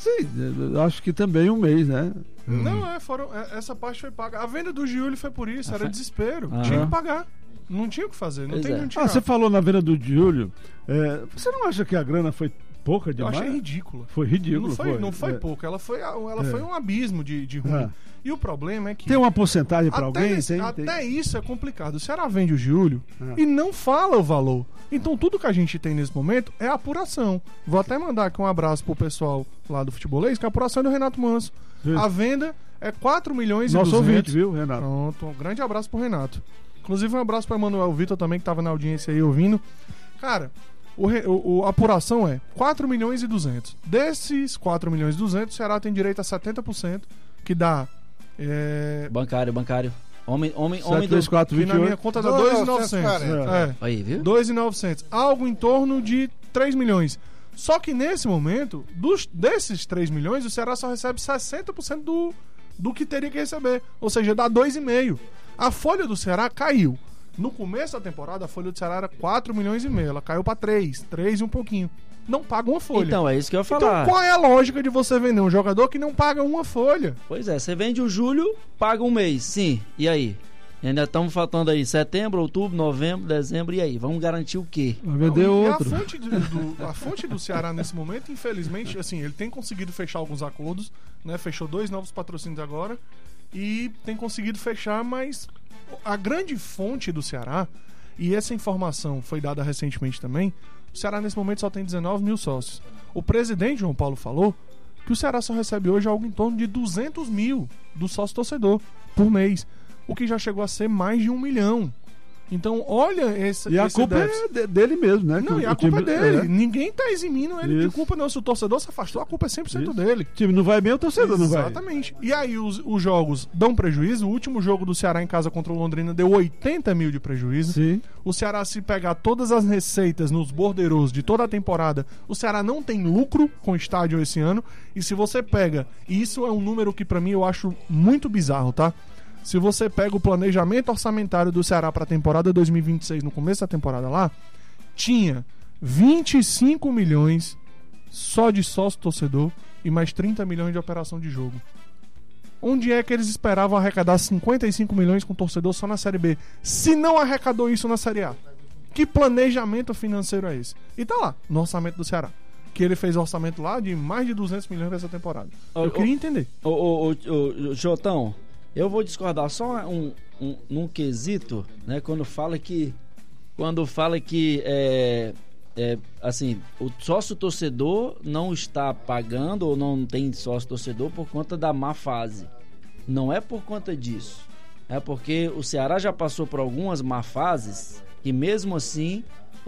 Sim, eu acho que também um mês, né? Não, essa parte foi paga. A venda do Giulio foi por isso, era desespero. Tinha que pagar. Não tinha o que fazer, não tem onde tirar. Você falou na venda do Giulio. Você não acha que a grana foi pouca demais? Eu achei ridícula. Foi ridículo. Não foi pouco, ela foi um abismo de ruim. E o problema é que... Tem uma porcentagem para alguém? Até isso é complicado. O Ceará vende o Giulio e não fala o valor. Então tudo que a gente tem nesse momento é apuração. Vou até mandar aqui um abraço pro pessoal lá do Futebolês, que a apuração é do Renato Manso. Sim. A venda é 4 milhões e 200. Nosso ouvinte, viu, Renato? Pronto, um grande abraço pro Renato. Inclusive um abraço para Manuel Vitor também, que tava na audiência aí ouvindo. Cara, a apuração é 4 milhões e 200. Desses 4 milhões e 200, o Ceará tem direito a 70%, que dá... Bancário. Homem 3, 4, 28. Que na minha conta dá 2.900. Aí, viu? 2.900. Algo em torno de 3 milhões. Só que nesse momento, desses 3 milhões, o Ceará só recebe 60% do que teria que receber. Ou seja, dá 2,5. A folha do Ceará caiu. No começo da temporada, a folha do Ceará era 4 milhões e meio. Ela caiu para 3 e um pouquinho. Não paga uma folha. Então, é isso que eu ia falar. Então, qual é a lógica de você vender um jogador que não paga uma folha? Pois é, você vende o Júlio, paga um mês, sim. E aí? E ainda estamos faltando aí setembro, outubro, novembro, dezembro, e aí? Vamos garantir o quê? Vai vender outro. A fonte do Ceará nesse momento, infelizmente, assim, ele tem conseguido fechar alguns acordos, né? Fechou 2 novos patrocínios agora e tem conseguido fechar, mas a grande fonte do Ceará, e essa informação foi dada recentemente também, o Ceará nesse momento só tem 19 mil sócios. O presidente João Paulo falou que o Ceará só recebe hoje algo em torno de 200 mil do sócio torcedor por mês, o que já chegou a ser mais de 1 milhão. Então, olha esse. E a culpa é dele mesmo, né? Não, e a culpa é dele. Ninguém tá eximindo ele de culpa, não. Se o torcedor se afastou, a culpa é 100% dele. O time não vai bem, o torcedor não vai. Exatamente. E aí, os jogos dão prejuízo. O último jogo do Ceará em casa contra o Londrina deu 80 mil de prejuízo. Sim. O Ceará, se pegar todas as receitas nos borderos de toda a temporada, o Ceará não tem lucro com o estádio esse ano. E se você pega, e isso é um número que pra mim eu acho muito bizarro, tá? Se você pega o planejamento orçamentário do Ceará para a temporada 2026, no começo da temporada lá, tinha 25 milhões só de sócio-torcedor e mais 30 milhões de operação de jogo. Onde é que eles esperavam arrecadar 55 milhões com torcedor só na Série B? Se não arrecadou isso na Série A. Que planejamento financeiro é esse? E tá lá, no orçamento do Ceará. Que ele fez orçamento lá de mais de 200 milhões nessa temporada. Eu queria entender. Jotão, eu vou discordar só num quesito, né? Quando fala que assim, o sócio torcedor não está pagando ou não tem sócio torcedor por conta da má fase. Não é por conta disso. É porque o Ceará já passou por algumas má fases e mesmo assim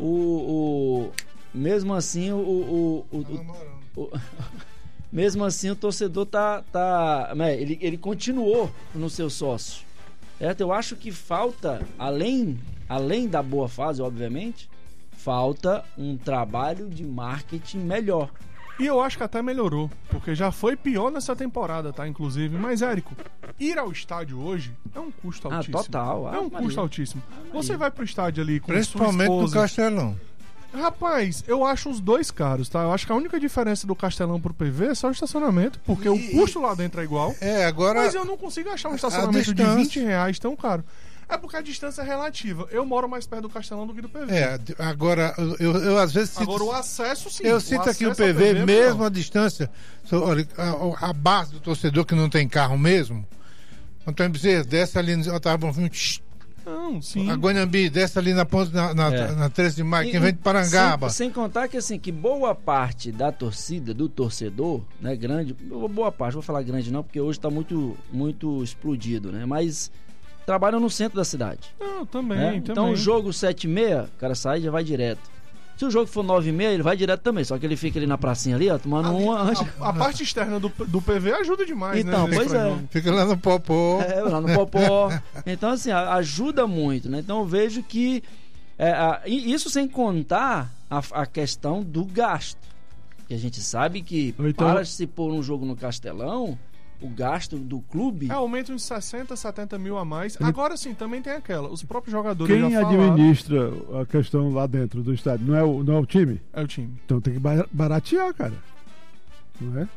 mesmo assim o torcedor ele continuou no seu sócio. Eu acho que falta, além da boa fase, obviamente, falta um trabalho de marketing melhor. E eu acho que até melhorou, porque já foi pior nessa temporada, tá? Inclusive. Mas, Érico, ir ao estádio hoje é um custo altíssimo. Total. É um custo altíssimo. Você vai pro estádio ali com principalmente sua esposa... no Castelão. Rapaz, eu acho os dois caros, tá? Eu acho que a única diferença do Castelão pro PV é só o estacionamento, porque o custo lá dentro é igual. Agora... Mas eu não consigo achar um estacionamento de R$20 tão caro. É porque a distância é relativa. Eu moro mais perto do Castelão do que do PV. Agora, eu às vezes sinto... Agora o acesso, sim. Eu sinto aqui o PV mesmo a distância, a base do torcedor que não tem carro mesmo, Antônio Bezerra, desce ali, eu tava não, sim. A Guanhambi, desce ali na ponte, na 13 de maio, quem vem de Parangaba. Sem contar que, assim, que boa parte da torcida, do torcedor, né, grande, boa parte, vou falar grande não, porque hoje tá muito, muito explodido, né, mas trabalham no centro da cidade. Não, também, né? Então o jogo 7h30, o cara sai e já vai direto. Se o jogo for 9h30, ele vai direto também, só que ele fica ali na pracinha ali, ó, tomando uma... A parte externa do PV ajuda demais, então, né? Pois é. Fica lá no Popó. Lá no Popó. Então, assim, ajuda muito, né? Então eu vejo que... isso sem contar a questão do gasto. Que a gente sabe que para se pôr um jogo no Castelão... O gasto do clube... aumenta uns 60, 70 mil a mais. Agora sim, também tem aquela. Os próprios jogadores Quem administra a questão lá dentro do estádio? Não é o time? É o time. Então tem que baratear, cara. Não é?